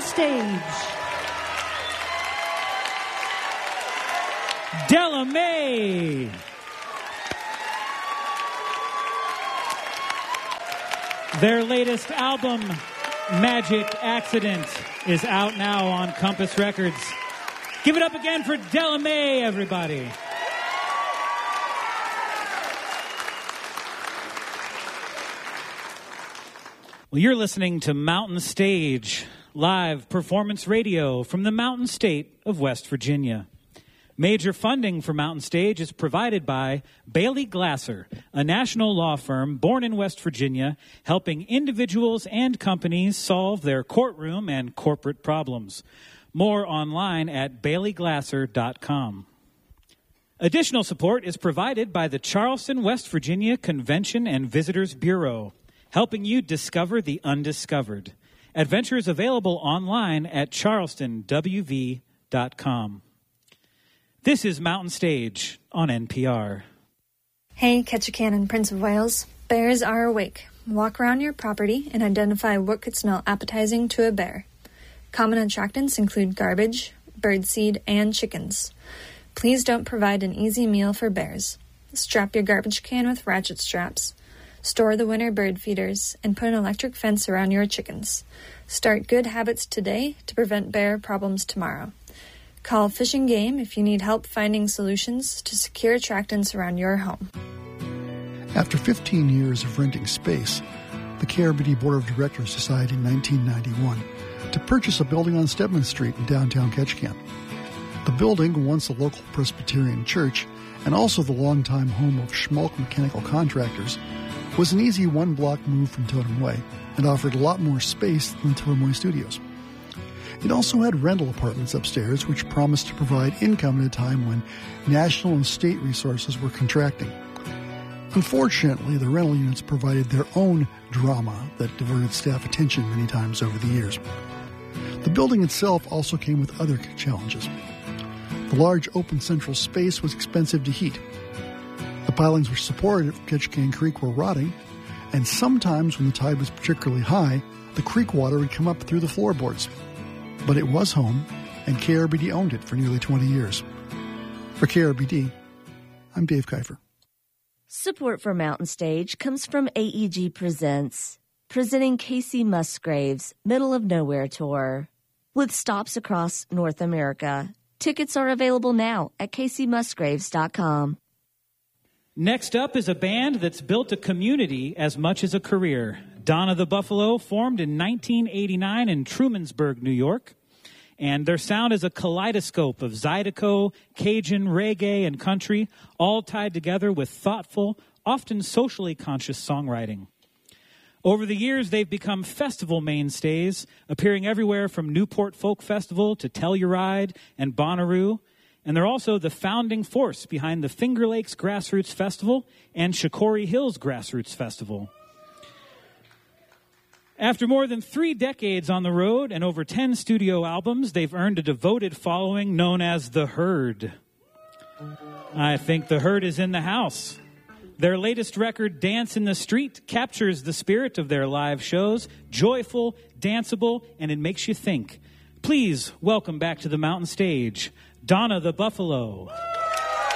Stage, Della Mae. Their latest album, Magic Accident, is out now on Compass Records. Give it up again for Della Mae, everybody. Well, you're listening to Mountain Stage, live performance radio from the Mountain State of West Virginia. Major funding for Mountain Stage is provided by Bailey Glasser, a national law firm born in West Virginia, helping individuals and companies solve their courtroom and corporate problems. More online at baileyglasser.com. Additional support is provided by the Charleston, West Virginia Convention and Visitors Bureau, helping you discover the undiscovered. Adventures available online at charlestonwv.com. This is Mountain Stage on NPR. Hey, Ketchikan and Prince of Wales. Bears are awake. Walk around your property and identify what could smell appetizing to a bear. Common attractants include garbage, birdseed, and chickens. Please don't provide an easy meal for bears. Strap your garbage can with ratchet straps. Store the winter bird feeders and put an electric fence around your chickens. Start good habits today to prevent bear problems tomorrow. Call Fish and Game if you need help finding solutions to secure attractants around your home. After 15 years of renting space, the KRBD Board of Directors decided in 1991 to purchase a building on Stedman Street in downtown Ketchikan. The building, once a local Presbyterian church and also the longtime home of Schmalk Mechanical Contractors, was an easy one-block move from Totem Way and offered a lot more space than the Totem Way Studios. It also had rental apartments upstairs, which promised to provide income at a time when national and state resources were contracting. Unfortunately, the rental units provided their own drama that diverted staff attention many times over the years. The building itself also came with other challenges. The large open central space was expensive to heat. The pilings which supported it from Ketchikan Creek were rotting, and sometimes when the tide was particularly high, the creek water would come up through the floorboards. But it was home, and KRBD owned it for nearly 20 years. For KRBD, I'm Dave Kiefer. Support for Mountain Stage comes from AEG Presents, presenting Casey Musgrave's Middle of Nowhere Tour. With stops across North America, tickets are available now at CaseyMusgraves.com. Next up is a band that's built a community as much as a career. Donna the Buffalo formed in 1989 in Trumansburg, New York. And their sound is a kaleidoscope of Zydeco, Cajun, reggae, and country, all tied together with thoughtful, often socially conscious songwriting. Over the years, they've become festival mainstays, appearing everywhere from Newport Folk Festival to Telluride and Bonnaroo. And they're also the founding force behind the Finger Lakes Grassroots Festival and Shikori Hills Grassroots Festival. After more than 3 decades on the road and over 10 studio albums, they've earned a devoted following known as The Herd. I think The Herd is in the house. Their latest record, Dance in the Street, captures the spirit of their live shows, joyful, danceable, and it makes you think. Please welcome back to the Mountain Stage, Donna the Buffalo.